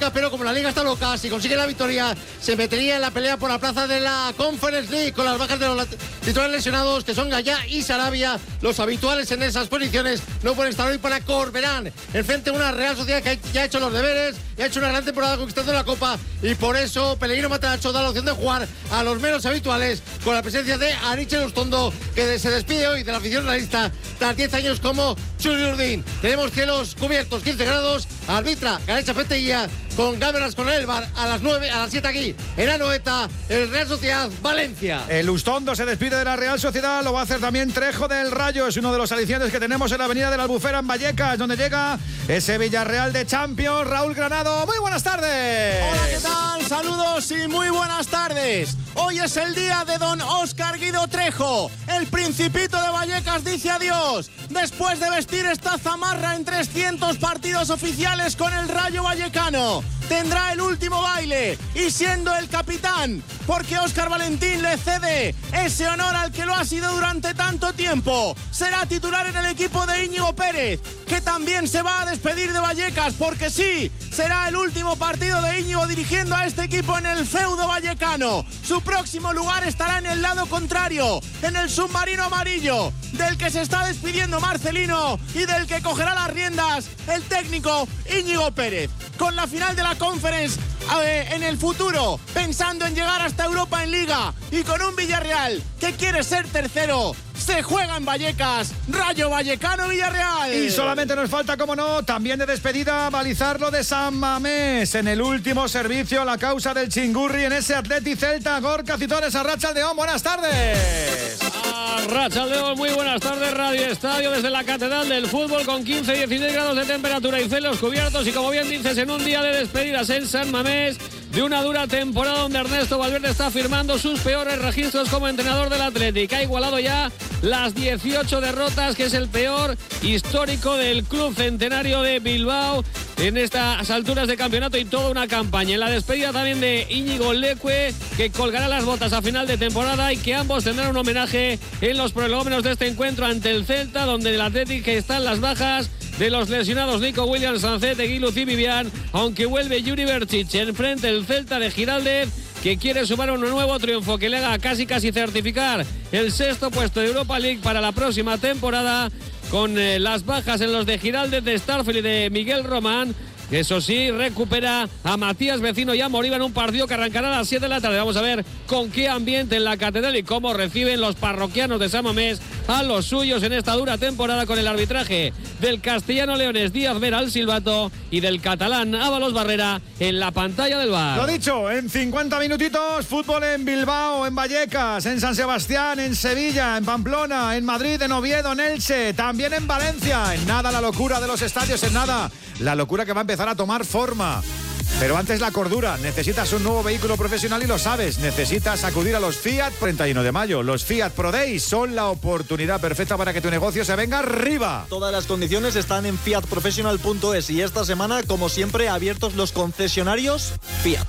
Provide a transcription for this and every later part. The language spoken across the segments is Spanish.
Vallecas, pero como la liga está loca, si consigue la victoria, se metería en la pelea por la plaza de la Conference League, con las bajas de los titulares lesionados, que son Gallá y Sarabia, los habituales en esas posiciones, no pueden estar hoy para Corberán, enfrente de una Real Sociedad que ya ha hecho los deberes, y ha hecho una gran temporada conquistando la Copa, y por eso Pellegrino Matarazzo da la opción de jugar a los menos habituales, con la presencia de Ariche Lustondo, que se despide hoy de la afición realista tras 10 años como Churi Urdín. Tenemos cielos cubiertos, 15 grados, arbitra Garecha Peteguía, con cámaras con el bar a las 9, a las 7 aquí en Anoeta, el Real Sociedad Valencia. El Lustondo se despide de la Real Sociedad, lo va a hacer también Trejo del Rayo, es uno de los alicientes que tenemos en la avenida de la Albufera en Vallecas, donde llega ese Villarreal de Champions. Raúl Granado, muy buenas tardes. Hola, ¿qué tal? Saludos y muy buenas tardes. Hoy es el día de don Óscar Guido Trejo. El Principito de Vallecas dice adiós después de vestir esta zamarra en 300 partidos oficiales con el Rayo Vallecano. Tendrá el último baile y siendo el capitán, porque Óscar Valentín le cede ese honor al que lo ha sido durante tanto tiempo. Será titular en el equipo de Íñigo Pérez, que también se va a despedir de Vallecas, porque sí, será el último partido de Íñigo dirigiendo a este equipo en el feudo vallecano. Su próximo lugar estará en el lado contrario, en el submarino amarillo, del que se está despidiendo Marcelino y del que cogerá las riendas el técnico Íñigo Pérez. Con la final de la Conference en el futuro, pensando en llegar hasta Europa en Liga, y con un Villarreal que quiere ser tercero, se juega en Vallecas, Rayo Vallecano Villarreal. Y solamente nos falta, como no, también de despedida, balizarlo de San Mamés en el último servicio a la causa del Chingurri en ese Atleti Celta. Gorka Citores, Arratsaldeon, buenas tardes. Arratsaldeon, muy buenas tardes. Radio Estadio desde la Catedral del Fútbol, con 15-16 grados de temperatura y cielos cubiertos, y como bien dices, en un día de despedidas en San Mamés de una dura temporada donde Ernesto Valverde está firmando sus peores registros como entrenador del Athletic. Ha igualado ya las 18 derrotas, que es el peor histórico del club centenario de Bilbao en estas alturas de campeonato, y toda una campaña. En la despedida también de Íñigo Leque, que colgará las botas a final de temporada, y que ambos tendrán un homenaje en los prolegómenos de este encuentro ante el Celta, donde el Athletic está en las bajas de los lesionados Nico Williams, Sancet, Guiluz y Vivian, aunque vuelve Yuri Berchic. Enfrente el Celta de Giraldez, que quiere sumar un nuevo triunfo que le haga casi certificar el sexto puesto de Europa League para la próxima temporada, con las bajas en los de Giraldez, de Starfield y de Miguel Román. Eso sí, recupera a Matías Vecino y a Moriba en un partido que arrancará a las 7 de la tarde. Vamos a ver con qué ambiente en la Catedral y cómo reciben los parroquianos de San Mamés a los suyos en esta dura temporada, con el arbitraje del castellano leonés Díaz Vera al silbato y del catalán Ábalos Barrera en la pantalla del VAR. Lo dicho, en 50 minutitos, fútbol en Bilbao, en Vallecas, en San Sebastián, en Sevilla, en Pamplona, en Madrid, en Oviedo, en Elche, también en Valencia. En nada la locura de los estadios, en nada la locura que va a empezar a tomar forma. Pero antes la cordura. Necesitas un nuevo vehículo profesional y lo sabes. Necesitas acudir a los Fiat 31 de mayo. Los Fiat Pro Days son la oportunidad perfecta para que tu negocio se venga arriba. Todas las condiciones están en fiatprofessional.es, y esta semana, como siempre, abiertos los concesionarios Fiat.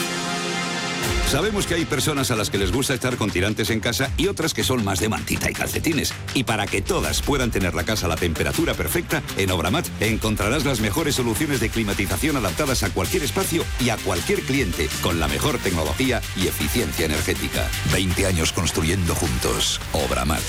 Sabemos que hay personas a las que les gusta estar con tirantes en casa y otras que son más de mantita y calcetines. Y para que todas puedan tener la casa a la temperatura perfecta, en Obramat encontrarás las mejores soluciones de climatización adaptadas a cualquier espacio y a cualquier cliente, con la mejor tecnología y eficiencia energética. 20 años construyendo juntos. Obramat.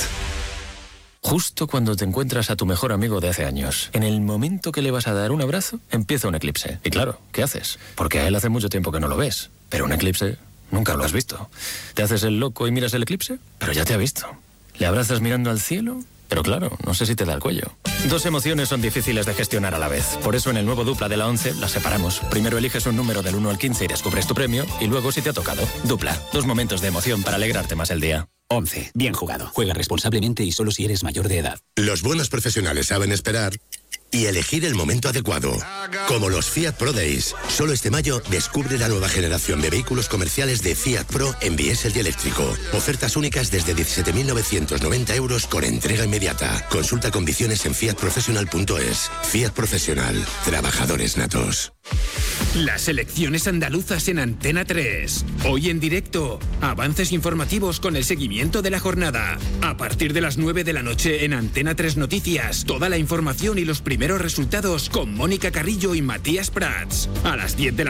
Justo cuando te encuentras a tu mejor amigo de hace años, en el momento que le vas a dar un abrazo, empieza un eclipse. Y claro, ¿qué haces? Porque a él hace mucho tiempo que no lo ves. Pero un eclipse nunca lo has visto. ¿Te haces el loco y miras el eclipse? Pero ya te ha visto. ¿Le abrazas mirando al cielo? Pero claro, no sé si te da el cuello. Dos emociones son difíciles de gestionar a la vez. Por eso en el nuevo Dupla de la 11 las separamos. Primero eliges un número del 1 al 15 y descubres tu premio. Y luego, si te ha tocado, Dupla. Dos momentos de emoción para alegrarte más el día. 11. Bien jugado. Juega responsablemente y solo si eres mayor de edad. Los buenos profesionales saben esperar y elegir el momento adecuado. Como los Fiat Pro Days. Solo este mayo descubre la nueva generación de vehículos comerciales de Fiat Pro en diésel y eléctrico. Ofertas únicas desde 17.990 euros con entrega inmediata. Consulta condiciones en fiatprofessional.es. Fiat Profesional. Trabajadores natos. Las elecciones andaluzas en Antena 3. Hoy en directo, avances informativos con el seguimiento de la jornada. A partir de las 9 de la noche en Antena 3 Noticias, toda la información y los primeros resultados con Mónica Carrillo y Matías Prats. A las 10 de la